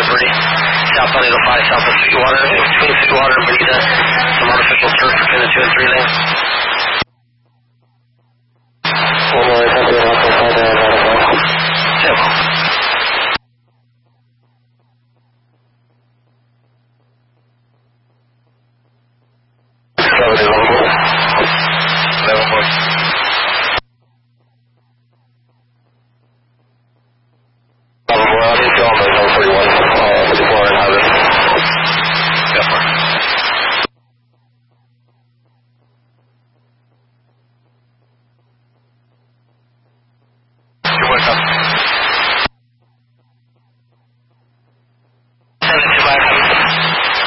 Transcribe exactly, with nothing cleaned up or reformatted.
debris. South Sunny to five, southwest Sweetwater, between Sweetwater and Bonita, some artificial turf between the two and three lanes. One more, I think we're off the side there, about a block. Yep. seventy, one more. eleven more. Welcome.